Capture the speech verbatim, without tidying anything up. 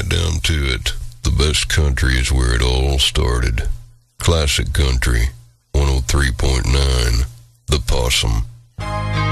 right down to it, the best country is where it all started. Classic country, one oh three point nine, The Possum.